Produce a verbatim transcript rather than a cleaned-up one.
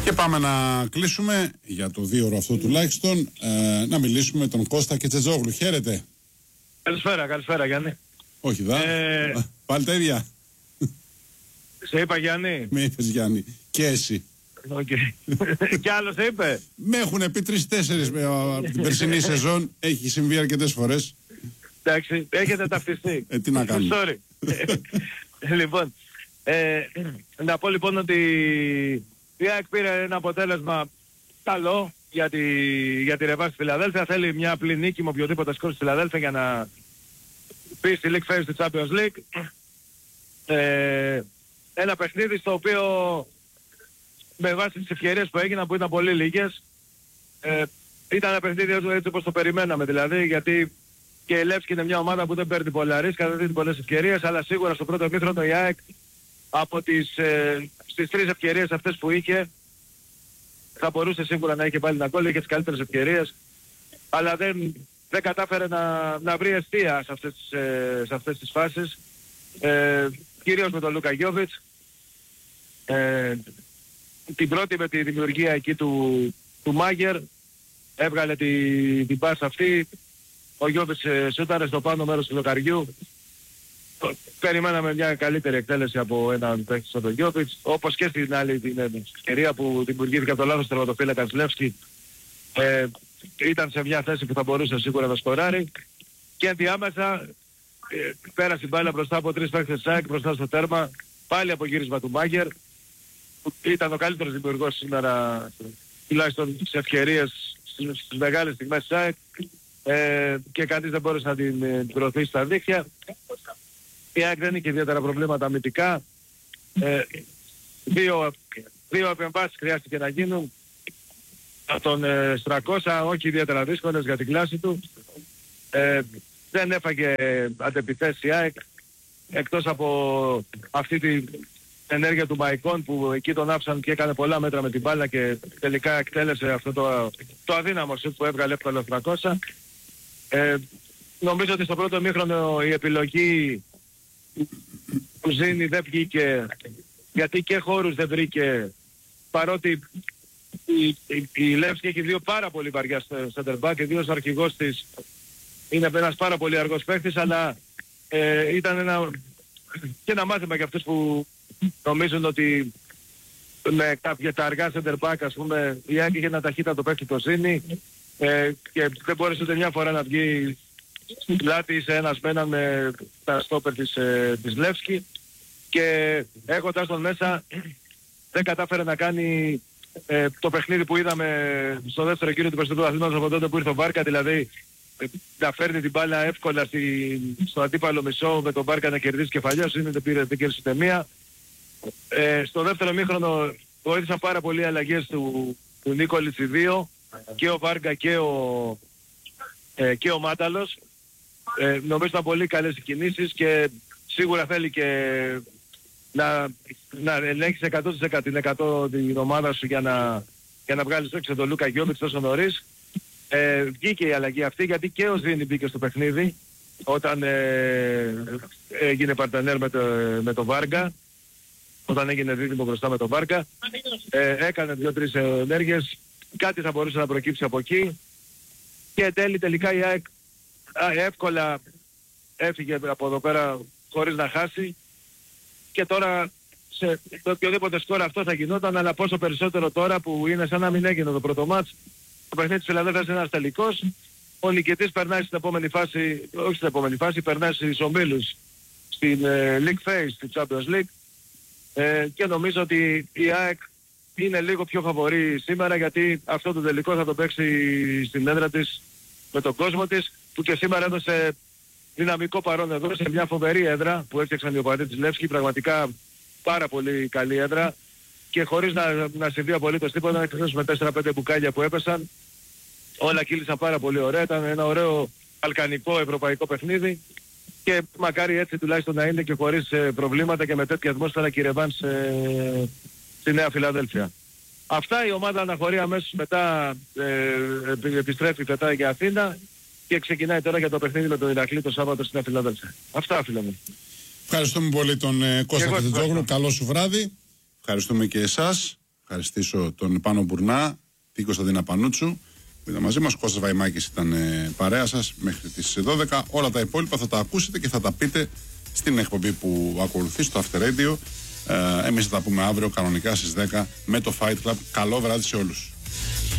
Και πάμε να κλείσουμε για το δύο ώρο αυτό τουλάχιστον, ε, να μιλήσουμε με τον Κώστα Κετσετζόγλου. Χαίρετε. Καλησπέρα, καλησπέρα Γιάννη. Όχι δα, ε... πάλι τα ίδια. Σε είπα Γιάννη. Με είπες Γιάννη. Και εσύ. Okay. Κι άλλο σε είπε. Με έχουν πει τρεις-τέσσερις από την περσινή σεζόν. Έχει συμβεί αρκετές φορές. Εντάξει, έχετε ταυτιστεί. Ε, τι να κάνουμε. Sorry. Λοιπόν, ε, να πω λοιπόν ότι η ΑΕΚ πήρε ένα αποτέλεσμα καλό για τη, για τη ρεβάση στη Φιλαδέλφια. Θέλει μια απλή νίκη με οποιοδήποτε σκορ στη Φιλαδέλφια για να πει στη League Phase στη Champions League. Ε, ένα παιχνίδι στο οποίο με βάση τις ευκαιρίες που έγιναν, που ήταν πολύ λίγες, ε, ήταν ένα παιχνίδι έτσι όπως το περιμέναμε δηλαδή, γιατί και η Λεύσκη είναι μια ομάδα που δεν παίρνει πολλά ρίσκα, δεν δίνει πολλές ευκαιρίες, αλλά σίγουρα στο πρώτο ημίχρονο η ΑΕΚ από τις, ε, στις τρεις ευκαιρίες αυτές που είχε θα μπορούσε σίγουρα να είχε πάλι ένα γκολ, είχε τις καλύτερες ευκαιρίες, αλλά δεν, δεν κατάφερε να, να βρει εστία σε αυτές, ε, σε αυτές τις φάσεις, ε, κυρίως με τον Λούκα Γιόβιτς. Ε, την πρώτη με τη δημιουργία εκεί του, του Μάγερ, έβγαλε τη, την πάσα αυτή, ο Γιόβιτς ε, σούταρε στο πάνω μέρος του λοκαριού. Περιμέναμε μια καλύτερη εκτέλεση από έναν παίκτη στον τον Γιόβιτς, όπως και στην άλλη την ευκαιρία που δημιουργήθηκε από το λάθος τερματοφύλακα Λεύσκη. Ε, ήταν σε μια θέση που θα μπορούσε σίγουρα να σκοράρει και ενδιάμεσα ε, πέρασε η μπάλα μπροστά από τρεις παίκτες της ΑΕΚ μπροστά στο τέρμα, πάλι από γύρισμα του Μάγερ, που ήταν ο καλύτερος δημιουργός σήμερα, τουλάχιστον στις ευκαιρίες, στις, στις μεγάλες στιγμές της ΑΕΚ, ε, και κανείς δεν μπόρεσε να την, την προωθήσει στα δίχτυα. Η ΑΕΚ δεν είχε ιδιαίτερα προβλήματα αμυντικά. Ε, δύο, δύο επεμβάσεις χρειάστηκε να γίνουν από τον ε, Στρακώσα, όχι ιδιαίτερα δύσκολες για την κλάση του. Ε, δεν έφαγε αντεπιθέσεις η ΑΕΚ, εκτός από αυτή την ενέργεια του Μαϊκόν που εκεί τον άφησαν και έκανε πολλά μέτρα με την μπάλα και τελικά εκτέλεσε αυτό το, το αδύναμο σουτ που έβγαλε εύκολα ο Στρακώσα. Ε, νομίζω ότι στο πρώτο ημίχρονο η επιλογή που Ζήνη δεν βγήκε, γιατί και χώρους δεν βρήκε, παρότι η, η, η Λεύσκη έχει δύο πάρα πολύ βαριά center back και δύο αρχηγός της είναι ένας πάρα πολύ αργός παίκτης, αλλά ε, ήταν ένα, και ένα μάθημα για αυτούς που νομίζουν ότι με κάποια τα αργά center back, ας πούμε, η ΑΕΚ είχε ένα ταχύτατο παίκτη το Ζήνη ε, και δεν μπόρεσε ούτε μια φορά να βγει στην πλάτη σε ένας με έναν με τα στόπερ της, ε, της Λεύσκη, και έχοντας τον μέσα δεν κατάφερε να κάνει ε, το παιχνίδι που είδαμε στο δεύτερο κύριο του Περιστατικού Αθηνών από τότε που ήρθε ο Βάρκα, δηλαδή ε, να φέρνει την μπάλα εύκολα στη, στο αντίπαλο μισό με τον Βάρκα να κερδίσει κεφαλιάς, είναι δεν πήρε, δεν κέρδισε ούτε μία. Ε, στο δεύτερο μήχρονο βοήθησαν πάρα πολλοί αλλαγές του, του Νίκολιτς οι δύο, και ο Βάρκα και ο, ε, και ο Μάταλος. Ε, νομίζω ήταν πολύ καλές οι κινήσεις και σίγουρα θέλει και να, να ελέγξεις εκατό τοις εκατό την ομάδα σου για να, για να βγάλεις έξω τον Λούκα Γιόβιτς τόσο νωρίς. Ε, βγήκε η αλλαγή αυτή γιατί και ο Ζήνη μπήκε στο παιχνίδι όταν ε, έγινε παρτενέρ με το, με το Βάργα, όταν έγινε δίδυμο μπροστά με το Βάργα. Ε, έκανε δύο-τρεις ενέργειες, κάτι θα μπορούσε να προκύψει από εκεί και τέλει τελικά η ΑΕΚ εύκολα έφυγε από εδώ πέρα χωρίς να χάσει, και τώρα σε το οποιοδήποτε σκορ αυτό θα γινόταν, αλλά πόσο περισσότερο τώρα που είναι σαν να μην έγινε το πρώτο μάτς. Το παιχνίδι της Φιλαδέλφειας είναι ένας τελικός, ο νικητής περνάει στην επόμενη φάση, όχι στην επόμενη φάση, περνάει στις ομίλους στην ε, League Phase, στην Champions League, ε, και νομίζω ότι η ΑΕΚ είναι λίγο πιο φαβορή σήμερα, γιατί αυτό το τελικό θα το παίξει στην έδρα της με τον κόσμο της, που και σήμερα έδωσε δυναμικό παρόν εδώ σε μια φοβερή έδρα που έφτιαξαν οι οπαδοί της Λεύσκη, πραγματικά πάρα πολύ καλή έδρα, και χωρίς να, να συμβεί απολύτως τίποτα, εκτός με τέσσερα πέντε μπουκάλια που έπεσαν, όλα κύλησαν πάρα πολύ ωραία, ήταν ένα ωραίο αλκανικό ευρωπαϊκό παιχνίδι και μακάρι έτσι τουλάχιστον να είναι και χωρίς ε, προβλήματα και με τέτοια ατμόσφαιρα και ρεβάν ε, στη Νέα Φιλαδέλφια. Αυτά, η ομάδα αναχωρεί αμέσως μετά, ε, επιστρέφει μετά για Αθήνα και ξεκινάει τώρα για το παιχνίδι με τον Ηρακλή το Σάββατο στην Νέα Φιλαδέλφια. Αυτά, φίλε μου. Ευχαριστούμε πολύ τον ε, Κώστα Κετσετζόγλου. Καλό σου βράδυ. Ευχαριστούμε και εσάς. ευχαριστήσω τον Πάνο Μπουρνά, την Κωνσταντίνα Πανούτσου που ήταν μαζί μας. Κώστας Βαϊμάκης ήταν ε, παρέα σας μέχρι τις δώδεκα. Όλα τα υπόλοιπα θα τα ακούσετε και θα τα πείτε στην εκπομπή που ακολουθεί στο After Radio. Ε, εμείς θα τα πούμε αύριο κανονικά στις δέκα με το Fight Club. Καλό βράδυ σε όλους.